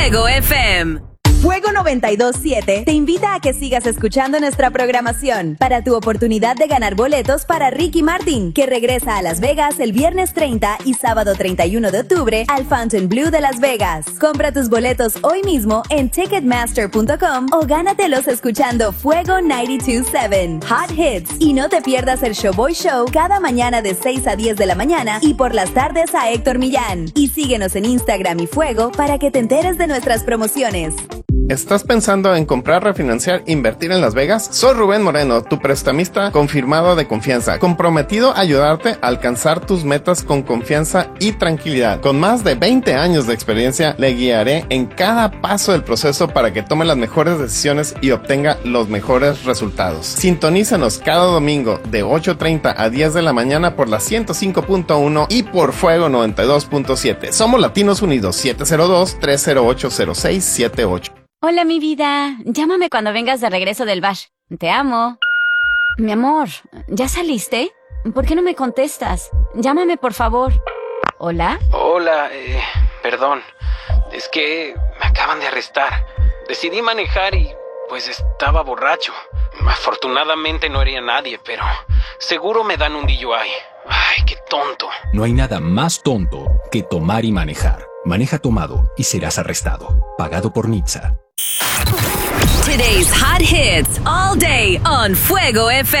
Fuego FM. Fuego 92.7 te invita a que sigas escuchando nuestra programación para tu oportunidad de ganar boletos para Ricky Martin, que regresa a Las Vegas el viernes 30 y sábado 31 de octubre al Fontainebleau de Las Vegas. Compra tus boletos hoy mismo en Ticketmaster.com o gánatelos escuchando Fuego 92.7 Hot Hits. Y no te pierdas el Showboy Show cada mañana de 6 a 10 de la mañana y por las tardes a Héctor Millán. Y síguenos en Instagram y Fuego para que te enteres de nuestras promociones. ¿Estás pensando en comprar, refinanciar, invertir en Las Vegas? Soy Rubén Moreno, tu prestamista confirmado de confianza, comprometido a ayudarte a alcanzar tus metas con confianza y tranquilidad. Con más de 20 años de experiencia, le guiaré en cada paso del proceso para que tome las mejores decisiones y obtenga los mejores resultados. Sintonízanos cada domingo de 8:30 a 10 de la mañana por la 105.1 y por Fuego 92.7. Somos Latinos Unidos, 702-308-0678. Hola, mi vida. Llámame cuando vengas de regreso del bash. Te amo. Mi amor, ¿ya saliste? ¿Por qué no me contestas? Llámame, por favor. ¿Hola? Hola, perdón. Es que me acaban de arrestar. Decidí manejar y, pues, estaba borracho. Afortunadamente no hería a nadie, pero seguro me dan un DUI. Ay, qué tonto. No hay nada más tonto que tomar y manejar. Maneja tomado y serás arrestado. Pagado por NHTSA. Today's hot hits all day on Fuego FM.